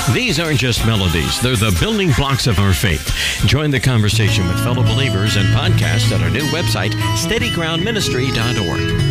These aren't just melodies, they're the building blocks of our faith. Join the conversation with fellow believers and podcast at our new website, steadygroundministry.org.